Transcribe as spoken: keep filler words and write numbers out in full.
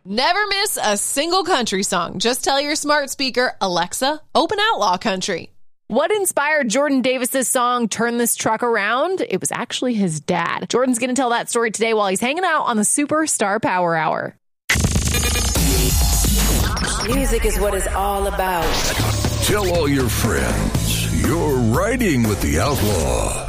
Never miss a single country song. Just tell your smart speaker, Alexa, open Outlaw Country. What inspired Jordan Davis's song, Turn This Truck Around? It was actually his dad. Jordan's going to tell that story today while he's hanging out on the Superstar Power Hour. Music is what it's all about. Tell all your friends you're riding with the Outlaw.